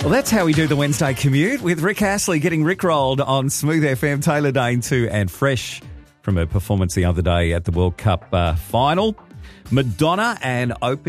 Well, that's how we do the Wednesday commute with Rick Astley getting rickrolled on Smooth FM. Taylor Dane too, and fresh from her performance the other day at the World Cup final. Madonna and Open